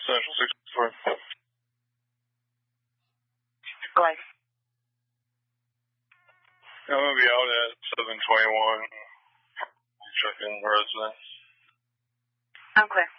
Central 64. Right. I'm going to be out at 721. Checking residence. Okay.